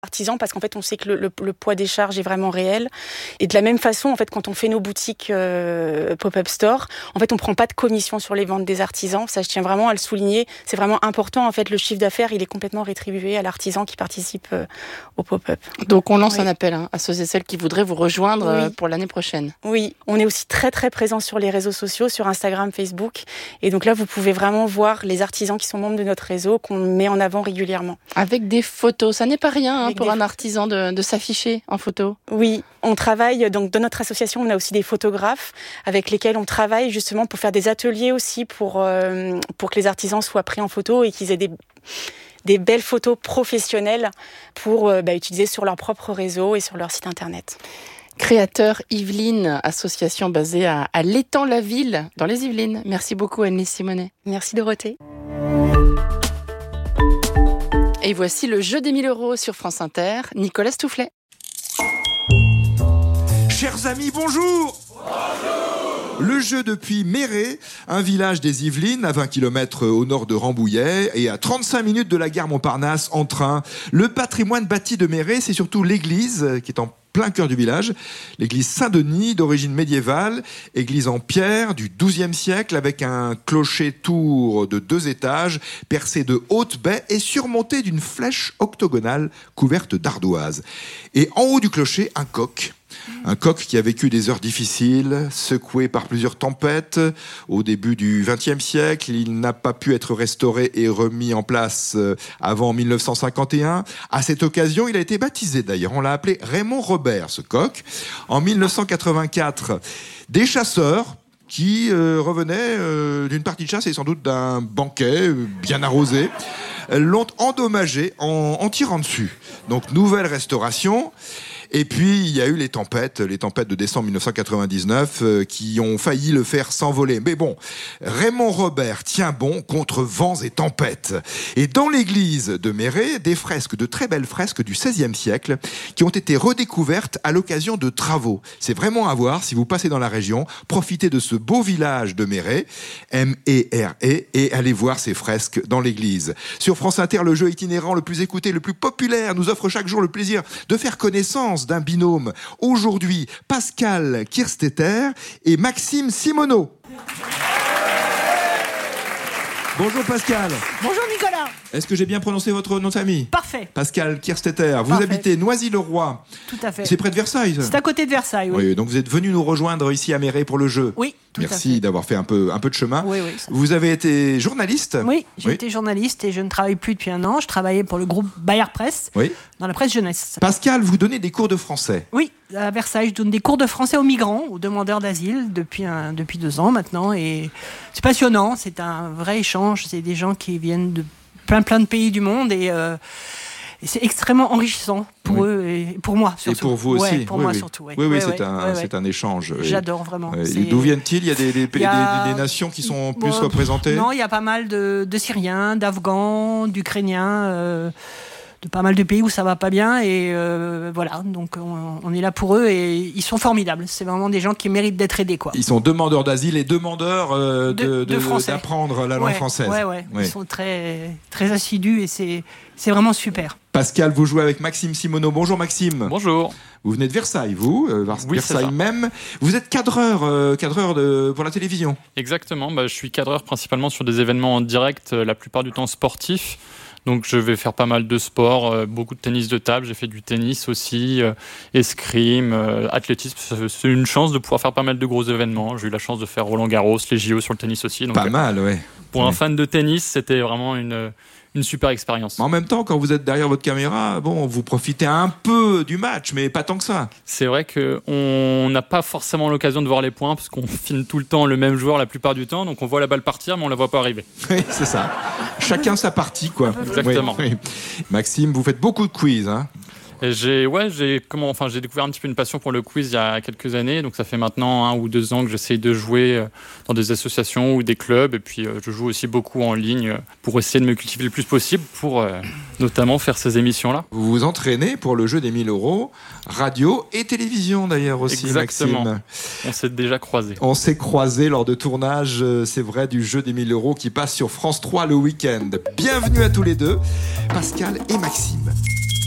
artisans parce qu'en fait on sait que le poids des charges est vraiment réel. Et de la même façon, en fait, quand on fait nos boutiques pop-up store, en fait on prend pas de commission sur les ventes des artisans. Ça, je tiens vraiment à le souligner. C'est vraiment important. En fait, le chiffre d'affaires, il est complètement rétribué à l'artisan qui participe au pop-up. Donc on lance un appel à ceux et celles qui voudraient vous rejoindre pour l'année prochaine. Oui, on est aussi très très présent sur les réseaux sociaux, sur Instagram, Facebook. Et donc là, vous pouvez vraiment voir les artisans qui sont membres de notre réseau, qu'on met en avant régulièrement. Avec des photos, ça n'est pas rien pour un artisan de s'afficher en photo. Oui, on travaille, donc dans notre association, on a aussi des photographes avec lesquels on travaille justement pour faire des ateliers aussi pour que les artisans soient pris en photo et qu'ils aient des belles photos professionnelles pour utiliser sur leur propre réseau et sur leur site internet. Créateur Yvelines, association basée à l'Étang-la-Ville, dans les Yvelines. Merci beaucoup Anne-Lise Simonet. Merci Dorothée. Et voici le jeu des 1000 € sur France Inter, Nicolas Stoufflet. Chers amis, bonjour. Bonjour. Le jeu depuis Méret, un village des Yvelines à 20 km au nord de Rambouillet et à 35 minutes de la gare Montparnasse en train. Le patrimoine bâti de Méret, c'est surtout l'église qui est en plein cœur du village, l'église Saint-Denis d'origine médiévale, église en pierre du XIIe siècle avec un clocher-tour de 2 étages percé de hautes baies et surmonté d'une flèche octogonale couverte d'ardoises. Et en haut du clocher, un coq. Un coq qui a vécu des heures difficiles, secoué par plusieurs tempêtes. Au début du XXe siècle, il n'a pas pu être restauré et remis en place avant 1951. À cette occasion, il a été baptisé d'ailleurs. On l'a appelé Raymond Robert, ce coq. En 1984, des chasseurs qui revenaient d'une partie de chasse et sans doute d'un banquet bien arrosé, l'ont endommagé en tirant dessus. Donc, nouvelle restauration. Et puis, il y a eu les tempêtes de décembre 1999 qui ont failli le faire s'envoler. Mais bon, Raymond Robert tient bon contre vents et tempêtes. Et dans l'église de Méret, des fresques, de très belles fresques du XVIe siècle qui ont été redécouvertes à l'occasion de travaux. C'est vraiment à voir si vous passez dans la région. Profitez de ce beau village de Méret, M-E-R-E, et allez voir ces fresques dans l'église. Sur France Inter, le jeu itinérant le plus écouté, le plus populaire, nous offre chaque jour le plaisir de faire connaissance d'un binôme. Aujourd'hui, Pascal Kirstetter et Maxime Simoneau. Bonjour Pascal. Bonjour Nicolas. Est-ce que j'ai bien prononcé votre nom de famille ? Parfait. Pascal Kirstetter. Vous habitez Noisy-le-Roi. Tout à fait. C'est près de Versailles. C'est à côté de Versailles, oui. Oui, donc vous êtes venu nous rejoindre ici à Méret pour le jeu. Oui, tout à fait. Merci d'avoir fait un peu de chemin. Oui. Vous avez été journaliste ? Oui, j'ai été journaliste et je ne travaille plus depuis un an. Je travaillais pour le groupe Bayard Presse, dans la presse jeunesse. Pascal, vous donnez des cours de français ? Oui, à Versailles, je donne des cours de français aux migrants, aux demandeurs d'asile depuis 2 ans maintenant. Et c'est passionnant, c'est un vrai échange. C'est des gens qui viennent de plein de pays du monde et c'est extrêmement enrichissant pour eux et pour moi surtout. Et pour vous aussi. Pour moi surtout. Oui, c'est un échange. J'adore vraiment. D'où viennent-ils ? Il y a des nations qui sont plus représentées ? Non, il y a pas mal de Syriens, d'Afghans, d'Ukrainiens, de pas mal de pays où ça va pas bien et voilà, donc on est là pour eux et ils sont formidables. C'est vraiment des gens qui méritent d'être aidés, quoi. Ils sont demandeurs d'asile et demandeurs d'apprendre la langue française. Ouais. Ils sont très très assidus et c'est vraiment super. Pascal, vous jouez avec Maxime Simoneau. Bonjour Maxime. Bonjour. Vous venez de Versailles, vous, oui, Versailles même. Vous êtes cadreur pour la télévision. Exactement. Je suis cadreur principalement sur des événements en direct, la plupart du temps sportifs. Donc je vais faire pas mal de sport, beaucoup de tennis de table, j'ai fait du tennis aussi, escrime, athlétisme. C'est une chance de pouvoir faire pas mal de gros événements. J'ai eu la chance de faire Roland-Garros, les JO sur le tennis aussi. Donc, pas mal, ouais. Pour un fan de tennis, c'était vraiment une super expérience. En même temps, quand vous êtes derrière votre caméra, vous profitez un peu du match, mais pas tant que ça. C'est vrai qu'on n'a pas forcément l'occasion de voir les points, parce qu'on filme tout le temps le même joueur la plupart du temps, donc on voit la balle partir, mais on la voit pas arriver. Oui, c'est ça. Chacun sa partie, quoi. Exactement. Oui. Maxime, vous faites beaucoup de quiz, hein ? Et j'ai découvert un petit peu une passion pour le quiz il y a quelques années. Donc ça fait maintenant 1 ou 2 ans que j'essaye de jouer dans des associations ou des clubs. Et puis je joue aussi beaucoup en ligne pour essayer de me cultiver le plus possible pour notamment faire ces émissions-là. Vous vous entraînez pour le jeu des 1000 €, radio et télévision d'ailleurs aussi. Exactement. Maxime. On s'est déjà croisés. On s'est croisés lors de tournages, c'est vrai, du jeu des 1000 € qui passe sur France 3 le week-end. Bienvenue à tous les deux, Pascal et Maxime.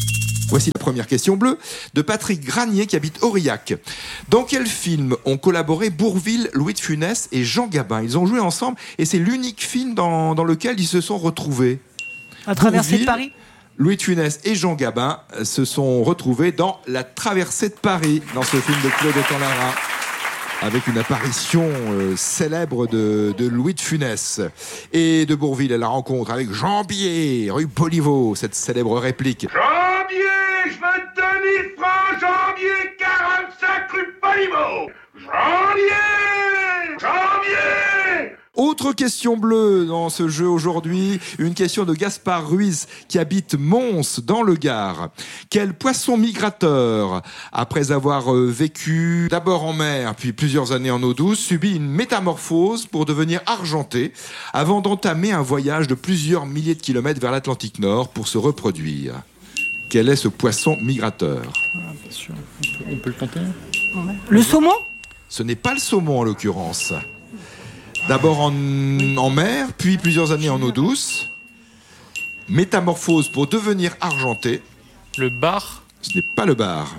Voici la première question bleue de Patrick Granier qui habite Aurillac. Dans quel film ont collaboré Bourvil, Louis de Funès et Jean Gabin? Ils ont joué ensemble et c'est l'unique film dans lequel ils se sont retrouvés. La traversée de Paris. Louis de Funès et Jean Gabin se sont retrouvés dans La traversée de Paris, dans ce film de Claude Autant-Lara, avec une apparition célèbre de Louis de Funès. Et de Bourvil, la rencontre avec Jean Bier, rue Poliveau, cette célèbre réplique. Jean Bier, je veux 2000 francs, Jean Bier, 45 rue Poliveau. Jean Bier, Jean Bier. Autre question bleue dans ce jeu aujourd'hui, une question de Gaspard Ruiz qui habite Mons dans le Gard. Quel poisson migrateur, après avoir vécu d'abord en mer puis plusieurs années en eau douce, subit une métamorphose pour devenir argenté avant d'entamer un voyage de plusieurs milliers de kilomètres vers l'Atlantique Nord pour se reproduire? Quel est ce poisson migrateur? Bien sûr, on peut le tenter. Le saumon? Ce n'est pas le saumon en l'occurrence. D'abord en mer, puis plusieurs années en eau douce. Métamorphose pour devenir argenté. Le bar? Ce n'est pas le bar.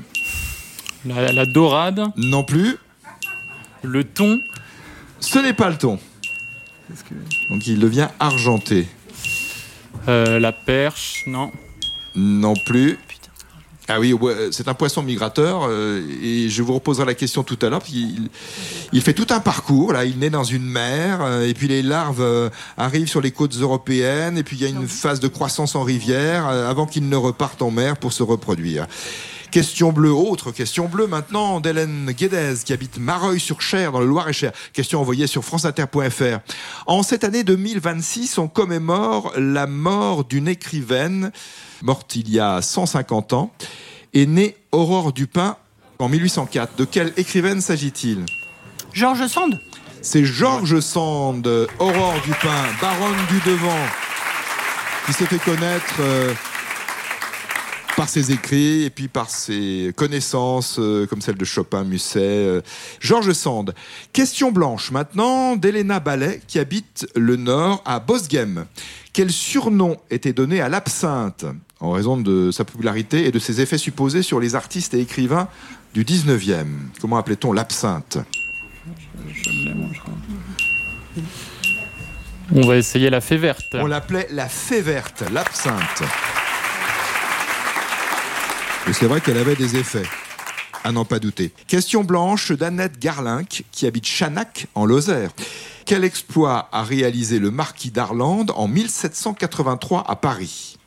La dorade? Non plus. Le thon? Ce n'est pas le thon. Donc il devient argenté. La perche? Non. Non plus. Ah oui, c'est un poisson migrateur et je vous reposerai la question tout à l'heure. Il fait tout un parcours. Là, il naît dans une mer et puis les larves arrivent sur les côtes européennes et puis il y a une phase de croissance en rivière avant qu'il ne reparte en mer pour se reproduire. Question bleue, autre question bleue maintenant d'Hélène Guédez qui habite Mareuil-sur-Cher dans le Loir-et-Cher. Question envoyée sur franceinter.fr. En cette année 2026, on commémore la mort d'une écrivaine morte il y a 150 ans et née Aurore Dupin en 1804. De quelle écrivaine s'agit-il? George Sand. C'est George Sand, Aurore Dupin, baronne du Devant, qui s'est fait connaître par ses écrits et puis par ses connaissances comme celle de Chopin, Musset, George Sand. Question blanche maintenant d'Elena Ballet qui habite le Nord à Bosghem. Quel surnom était donné à l'absinthe en raison de sa popularité et de ses effets supposés sur les artistes et écrivains du 19e? Comment appelait-on l'absinthe? On va essayer la fée verte. On l'appelait la fée verte, l'absinthe. Et c'est vrai qu'elle avait des effets, à n'en pas douter. Question blanche d'Annette Garlinck, qui habite Chanac, en Lozère. Quel exploit a réalisé le marquis d'Arlande en 1783 à Paris?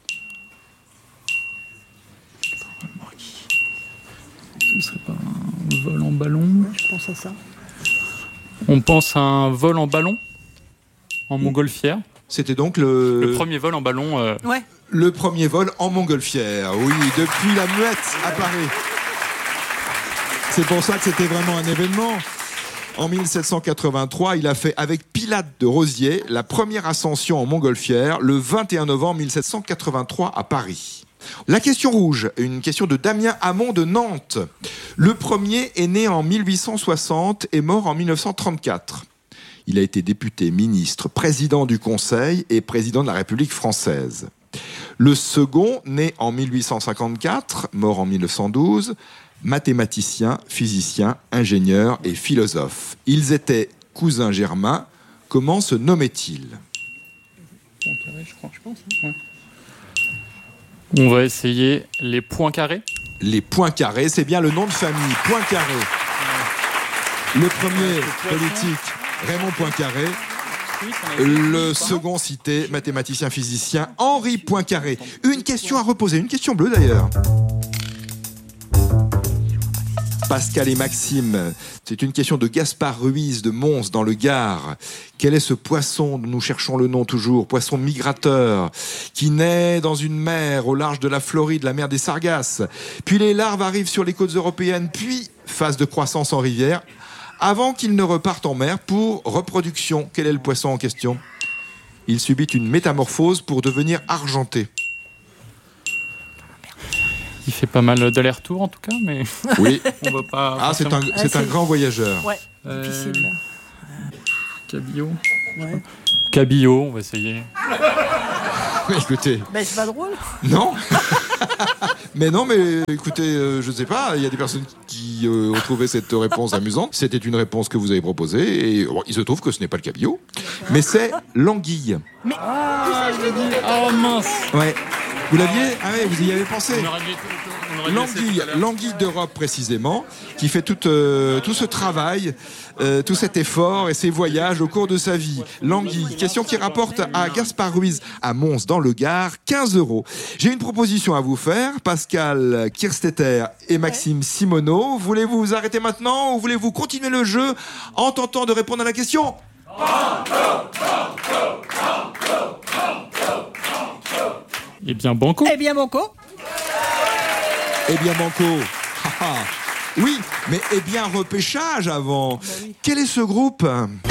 Ce serait pas un vol en ballon? Je pense à ça. On pense à un vol en ballon? En montgolfière? C'était donc le premier vol en ballon. Ouais. Le premier vol en montgolfière, oui, depuis la Muette à Paris. C'est pour ça que c'était vraiment un événement. En 1783, il a fait avec Pilate de Rosiers la première ascension en montgolfière le 21 novembre 1783 à Paris. La question rouge, une question de Damien Hamon de Nantes. Le premier est né en 1860 et mort en 1934. Il a été député, ministre, président du Conseil et président de la République française. Le second, né en 1854, mort en 1912, mathématicien, physicien, ingénieur et philosophe. Ils étaient cousins germains. Comment se nommaient-ils? On va essayer les Poincaré. Les Poincaré, c'est bien le nom de famille, Poincaré. Le premier politique, Raymond Poincaré. Le second cité, mathématicien physicien, Henri Poincaré. Une question à reposer, une question bleue d'ailleurs. Pascal et Maxime, c'est une question de Gaspard Ruiz de Mons dans le Gard. Quel est ce poisson dont nous cherchons le nom toujours, poisson migrateur, qui naît dans une mer au large de la Floride, la mer des Sargasses. Puis les larves arrivent sur les côtes européennes, puis phase de croissance en rivière, avant qu'il ne reparte en mer pour reproduction. Quel est le poisson en question? Il subit une métamorphose pour devenir argenté. Il fait pas mal d'allers-retours en tout cas, mais oui. On va pas. Ah, c'est un grand voyageur. Ouais, difficile. Cabillaud. Ouais. Cabillaud, on va essayer. Écoutez. Ben, c'est pas drôle. Non. Mais non, mais écoutez, je sais pas, il y a des personnes qui ont trouvé cette réponse amusante. C'était une réponse que vous avez proposée et bon, il se trouve que ce n'est pas le cabillaud, mais c'est l'anguille. Oh mince. Ouais. Vous l'aviez? Ah ouais, vous y avez pensé. On aurait dû L'anguille d'Europe précisément, qui fait tout ce travail, tout cet effort et ces voyages au cours de sa vie. L'anguille, question qui rapporte à Gaspard Ruiz à Mons dans le Gard 15 €. J'ai une proposition à vous faire, Pascal Kirstetter et Maxime Simoneau. Voulez-vous vous arrêter maintenant ou voulez-vous continuer le jeu en tentant de répondre à la question? Eh bien, banco. Eh bien, banco. Oui, mais eh bien repêchage avant. Quel est ce groupe ?